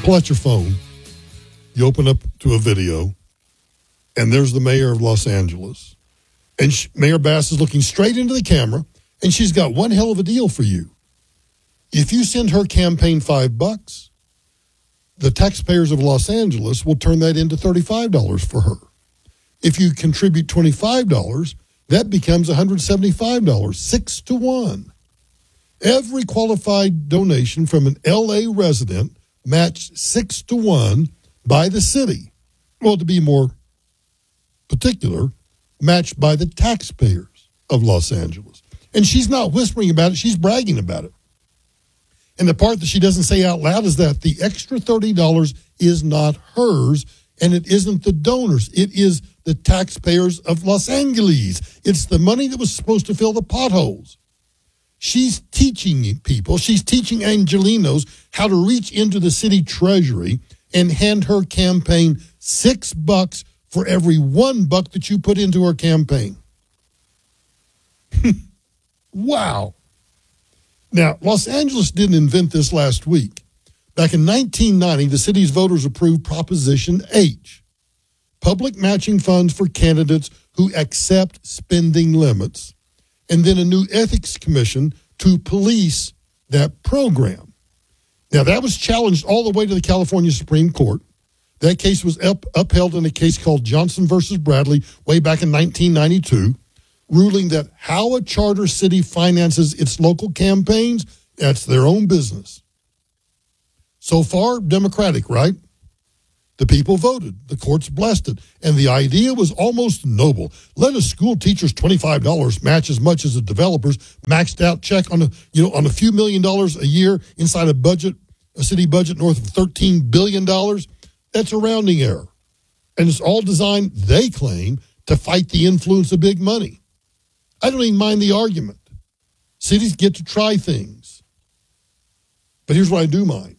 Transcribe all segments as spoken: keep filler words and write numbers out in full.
pull out your phone, you open up to a video, and there's the mayor of Los Angeles. And she, Mayor Bass is looking straight into the camera, and she's got one hell of a deal for you. If you send her campaign five bucks, the taxpayers of Los Angeles will turn that into thirty-five dollars for her. If you contribute twenty-five dollars, that becomes one hundred seventy-five dollars, six to one. Every qualified donation from an L A resident matched six to one by the city. Well, to be more particular, matched by the taxpayers of Los Angeles. And she's not whispering about it, she's bragging about it. And the part that she doesn't say out loud is that the extra thirty dollars is not hers, and it isn't the donors. It is the taxpayers of Los Angeles. It's the money that was supposed to fill the potholes. She's teaching people, she's teaching Angelenos how to reach into the city treasury and hand her campaign six bucks for every one buck that you put into her campaign. Wow. Now, Los Angeles didn't invent this last week. Back in nineteen ninety, the city's voters approved Proposition H, public matching funds for candidates who accept spending limits, and then a new ethics commission to police that program. Now, that was challenged all the way to the California Supreme Court. That case was up, upheld in a case called Johnson versus Bradley way back in nineteen ninety-two, ruling that how a charter city finances its local campaigns, that's their own business. So far, Democratic, right? The people voted. The courts blessed it. And the idea was almost noble. Let a school teacher's twenty-five dollars match as much as a developer's maxed out check on a, you know, on a few million dollars a year inside a budget, a city budget north of thirteen billion dollars. That's a rounding error. And it's all designed, they claim, to fight the influence of big money. I don't even mind the argument. Cities get to try things. But here's what I do mind.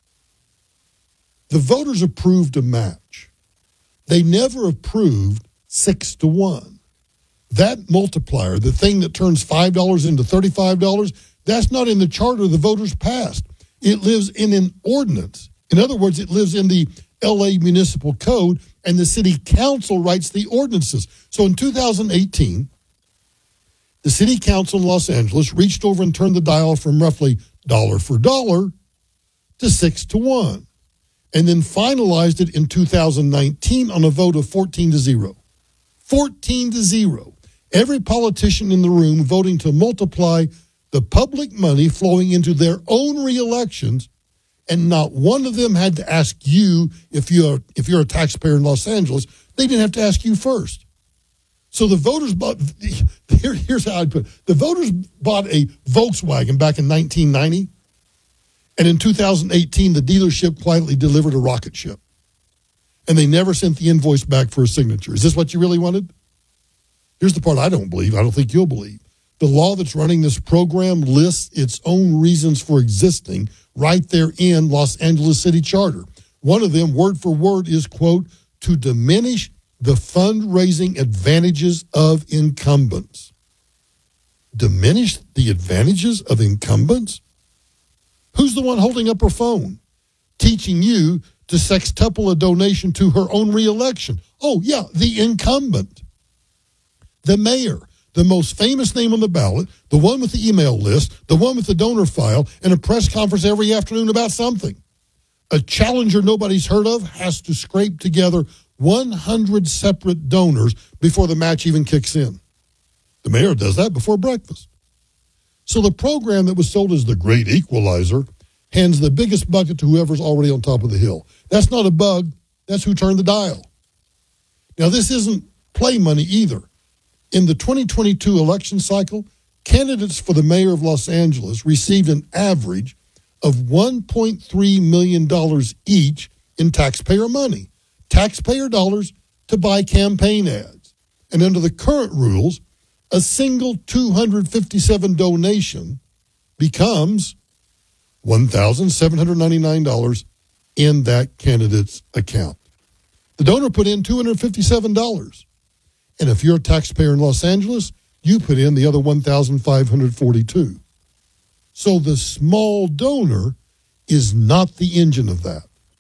The voters approved a match. They never approved six to one. That multiplier, the thing that turns five dollars into thirty-five dollars, that's not in the charter the voters passed. It lives in an ordinance. In other words, it lives in the L A Municipal Code, and the city council writes the ordinances. So in two thousand eighteen, the city council in Los Angeles reached over and turned the dial from roughly dollar for dollar to six to one, and then finalized it in two thousand nineteen on a vote of fourteen to zero. fourteen to zero. Every politician in the room voting to multiply the public money flowing into their own re-elections, and not one of them had to ask you if you're, if you're a taxpayer in Los Angeles. They didn't have to ask you first. So the voters bought, here, here's how I'd put it. The voters bought a Volkswagen back in nineteen ninety, and in two thousand eighteen, the dealership quietly delivered a rocket ship. And they never sent the invoice back for a signature. Is this what you really wanted? Here's the part I don't believe. I don't think you'll believe. The law that's running this program lists its own reasons for existing right there in Los Angeles City Charter. One of them, word for word, is, quote, to diminish the fundraising advantages of incumbents. Diminish the advantages of incumbents? Who's the one holding up her phone, teaching you to sextuple a donation to her own reelection? Oh, yeah, the incumbent. The mayor, the most famous name on the ballot, the one with the email list, the one with the donor file, and a press conference every afternoon about something. A challenger nobody's heard of has to scrape together one hundred separate donors before the match even kicks in. The mayor does that before breakfast. So the program that was sold as the great equalizer hands the biggest bucket to whoever's already on top of the hill. That's not a bug. That's who turned the dial. Now, this isn't play money either. In the twenty twenty-two election cycle, candidates for the mayor of Los Angeles received an average of one point three million dollars each in taxpayer money, taxpayer dollars to buy campaign ads. And under the current rules, a single two hundred fifty-seven donation becomes one thousand seven hundred ninety-nine dollars in that candidate's account. The donor put in two hundred fifty-seven dollars. And if you're a taxpayer in Los Angeles, you put in the other one thousand five hundred forty-two dollars. So the small donor is not the engine of that.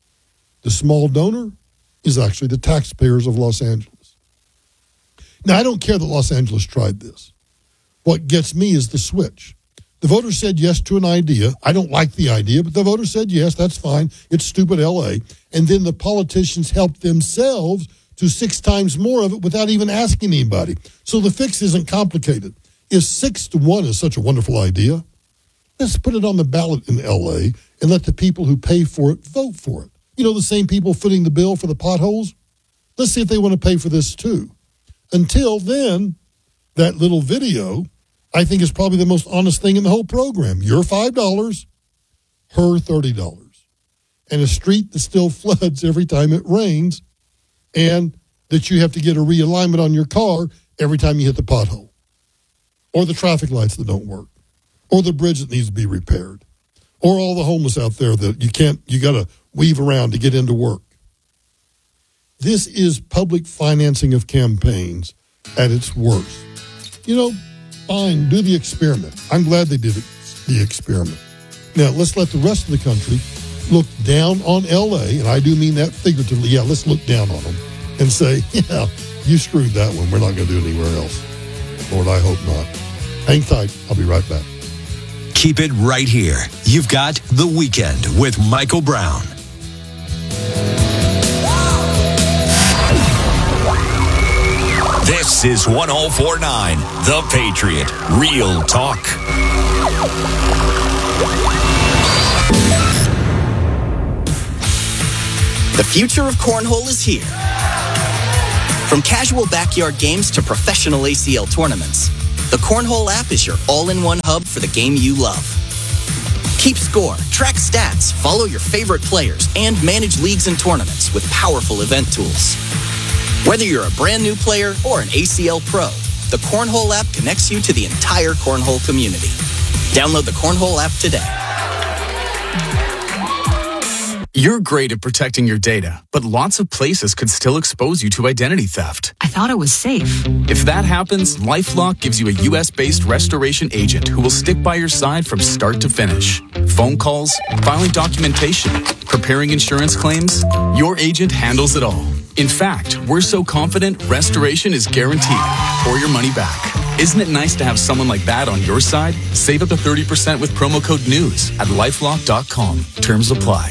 The small donor is actually the taxpayers of Los Angeles. Now, I don't care that Los Angeles tried this. What gets me is the switch. The voters said yes to an idea. I don't like the idea, but the voters said yes, that's fine. It's stupid L A. And then the politicians helped themselves to six times more of it without even asking anybody. So the fix isn't complicated. If six to one is such a wonderful idea, let's put it on the ballot in L A and let the people who pay for it vote for it. You know, the same people footing the bill for the potholes? Let's see if they want to pay for this too. Until then, that little video, I think, is probably the most honest thing in the whole program. Your five dollars, her thirty dollars. And a street that still floods every time it rains, and that you have to get a realignment on your car every time you hit the pothole, or the traffic lights that don't work, or the bridge that needs to be repaired, or all the homeless out there that you can't, you got to weave around to get into work. This is public financing of campaigns at its worst. You know, fine, do the experiment. I'm glad they did it, the experiment. Now, let's let the rest of the country look down on L A, and I do mean that figuratively. Yeah, let's look down on them and say, yeah, you screwed that one. We're not going to do it anywhere else. Lord, I hope not. Hang tight. I'll be right back. Keep it right here. You've got The Weekend with Michael Brown. This is one oh four point nine, The Patriot. Real talk. The future of cornhole is here. From casual backyard games to professional A C L tournaments, the Cornhole app is your all-in-one hub for the game you love. Keep score, track stats, follow your favorite players, and manage leagues and tournaments with powerful event tools. Whether you're a brand new player or an A C L pro, the Cornhole app connects you to the entire cornhole community. Download the Cornhole app today. You're great at protecting your data, but lots of places could still expose you to identity theft. I thought it was safe. If that happens, LifeLock gives you a U S-based restoration agent who will stick by your side from start to finish. Phone calls, filing documentation, preparing insurance claims, your agent handles it all. In fact, we're so confident restoration is guaranteed or your money back. Isn't it nice to have someone like that on your side? Save up to thirty percent with promo code NEWS at lifelock dot com. Terms apply.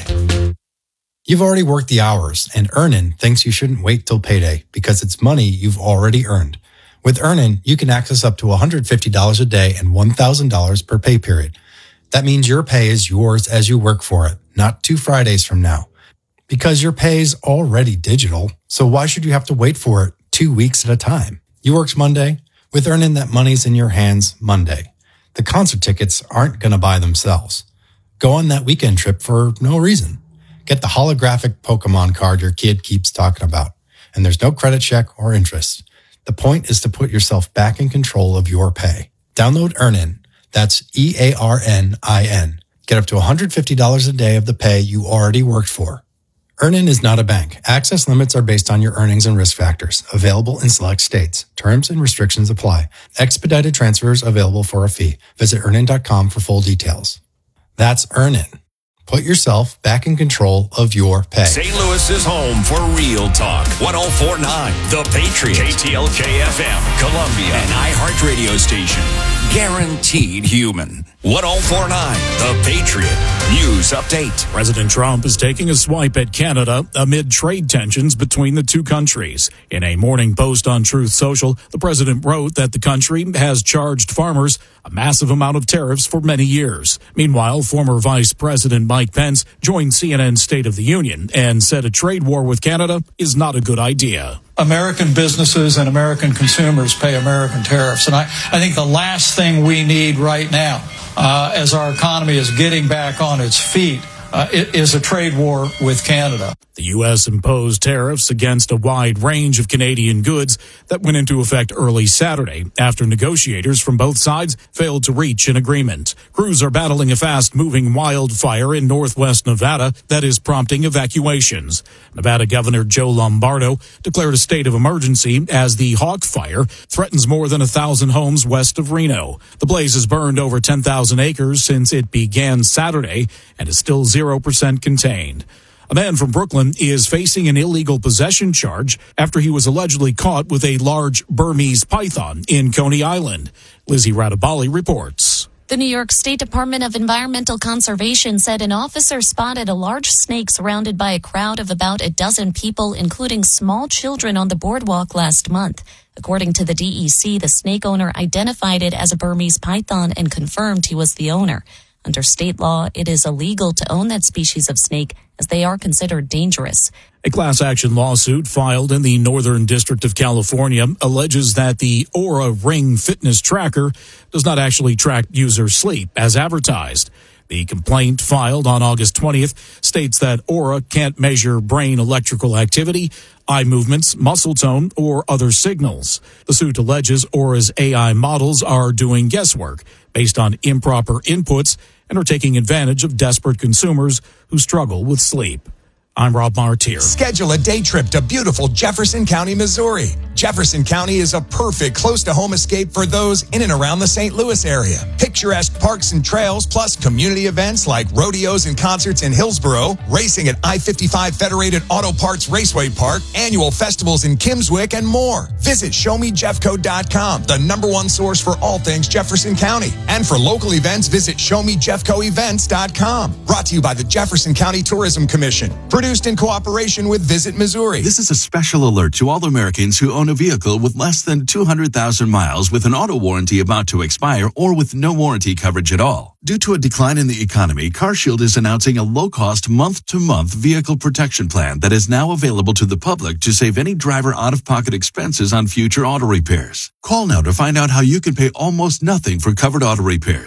You've already worked the hours, and Earnin thinks you shouldn't wait till payday because it's money you've already earned. With Earnin, you can access up to one hundred fifty dollars a day and one thousand dollars per pay period. That means your pay is yours as you work for it, not two Fridays from now. Because your pay is already digital, so why should you have to wait for it two weeks at a time? You works Monday. With Earnin, that money's in your hands Monday. The concert tickets aren't going to buy themselves. Go on that weekend trip for no reason. Get the holographic Pokemon card your kid keeps talking about. And there's no credit check or interest. The point is to put yourself back in control of your pay. Download Earnin. That's E A R N I N. Get up to one hundred fifty dollars a day of the pay you already worked for. Earnin is not a bank. Access limits are based on your earnings and risk factors. Available in select states. Terms and restrictions apply. Expedited transfers available for a fee. Visit earnin dot com for full details. That's Earnin. Put yourself back in control of your pay. Saint Louis is home for Real Talk. one oh four point nine, The Patriot. K T L K F M, Columbia. An iHeart radio station. Guaranteed human. one oh four point nine, The Patriot. News update. President Trump is taking a swipe at Canada amid trade tensions between the two countries. In a morning post on Truth Social, the president wrote that the country has charged farmers a massive amount of tariffs for many years. Meanwhile, former Vice President Mike Pence joined C N N's State of the Union and said a trade war with Canada is not a good idea. American businesses and American consumers pay American tariffs. And I, I think the last thing we need right now, uh, as our economy is getting back on its feet, uh, is a trade war with Canada. The U S imposed tariffs against a wide range of Canadian goods that went into effect early Saturday after negotiators from both sides failed to reach an agreement. Crews are battling a fast-moving wildfire in northwest Nevada that is prompting evacuations. Nevada Governor Joe Lombardo declared a state of emergency as the Hawk Fire threatens more than a thousand homes west of Reno. The blaze has burned over ten thousand acres since it began Saturday and is still zero percent contained. A man from Brooklyn is facing an illegal possession charge after he was allegedly caught with a large Burmese python in Coney Island. Lizzie Radabali reports. The New York State Department of Environmental Conservation said an officer spotted a large snake surrounded by a crowd of about a dozen people, including small children, on the boardwalk last month. According to the D E C, the snake owner identified it as a Burmese python and confirmed he was the owner. Under state law, it is illegal to own that species of snake as they are considered dangerous. A class action lawsuit filed in the Northern District of California alleges that the Oura Ring fitness tracker does not actually track user sleep as advertised. The complaint, filed on August twentieth, states that Oura can't measure brain electrical activity, eye movements, muscle tone, or other signals. The suit alleges Aura's A I models are doing guesswork based on improper inputs and are taking advantage of desperate consumers who struggle with sleep. I'm Rob Martier. Schedule a day trip to beautiful Jefferson County, Missouri. Jefferson County is a perfect close-to-home escape for those in and around the Saint Louis area. Picturesque parks and trails, plus community events like rodeos and concerts in Hillsboro, racing at I fifty-five Federated Auto Parts Raceway Park, annual festivals in Kimmswick, and more. Visit show me jeffco dot com, the number one source for all things Jefferson County. And for local events, visit show me jeffco events dot com. Brought to you by the Jefferson County Tourism Commission. Produced in cooperation with Visit Missouri. This is a special alert to all Americans who own a vehicle with less than two hundred thousand miles with an auto warranty about to expire or with no warranty coverage at all. Due to a decline in the economy, CarShield is announcing a low-cost month-to-month vehicle protection plan that is now available to the public to save any driver out-of-pocket expenses on future auto repairs. Call now to find out how you can pay almost nothing for covered auto repairs.